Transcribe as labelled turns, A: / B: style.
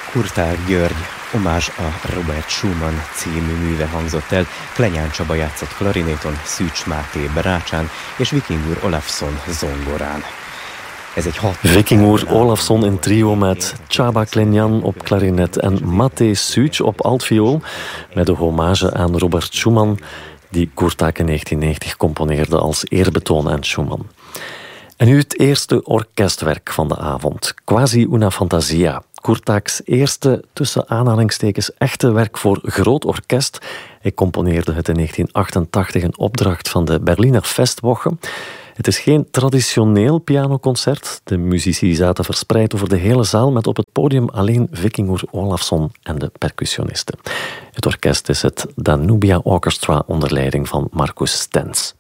A: Kurtág György Omázs a Robert Schumann című műve hangzott el. Klenyán Csaba játszott klarinéton, Szűcs Máté brácsán és Viking úr Olafsson zongorán. Ez egy
B: Viking úr Olafsson in trio met Csaba Klenjan op klarinet en Máté Szűcs op altviool, met de hommage aan Robert Schumann, die Kurtág in 1990 componeerde als eerbetoon aan Schumann. En nu het eerste orkestwerk van de avond, Quasi una fantasia. Kurtágs eerste, tussen aanhalingstekens, echte werk voor groot orkest. Hij componeerde het in 1988 in opdracht van de Berliner Festwoche. Het is geen traditioneel pianoconcert. De muzici zaten verspreid over de hele zaal met op het podium alleen Viking úr Olafsson en de percussionisten. Het orkest is het Danubia Orchestra onder leiding van Marcus Stenz.